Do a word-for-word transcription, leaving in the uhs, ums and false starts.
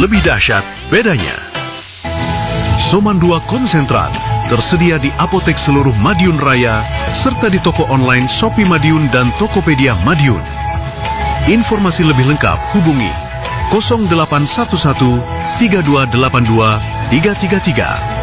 lebih dahsyat bedanya. Soman dua konsentrat tersedia di apotek seluruh Madiun Raya serta di toko online Shopee Madiun dan Tokopedia Madiun. Informasi lebih lengkap hubungi nol delapan satu satu tiga dua delapan dua tiga tiga tiga.